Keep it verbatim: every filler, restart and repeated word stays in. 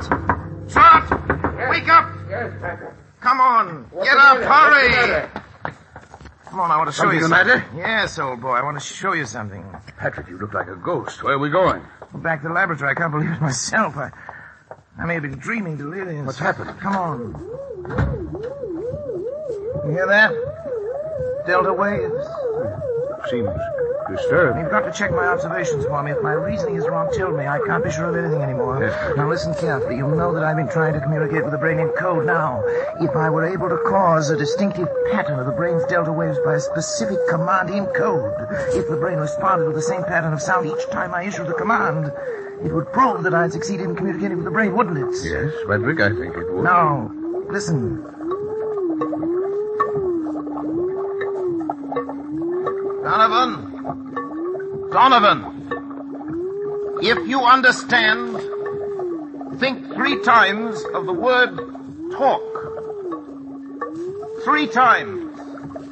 Trot! Trot! Yes. Wake up! Yes, Patrick. Come on! What's Get the up! matter? Hurry! What's the matter? Come on, I want to show Something you the something. matter? Yes, old boy, I want to show you something. Patrick, you look like a ghost. Where are we going? Back to the laboratory. I can't believe it myself. I, I may have been dreaming delirious. What's happened? Come on. You hear that? Delta waves. Seems disturbed. You've got to check my observations for me. If my reasoning is wrong, tell me. I can't be sure of anything anymore. Yes. Now listen carefully. You know that I've been trying to communicate with the brain in code. Now, if I were able to cause a distinctive pattern of the brain's delta waves by a specific command in code, if the brain responded with the same pattern of sound each time I issued the command, it would prove that I'd succeeded in communicating with the brain, wouldn't it? Yes, Frederick, I think it would. Now, listen. Donovan. Donovan. If you understand, think three times of the word talk. Three times.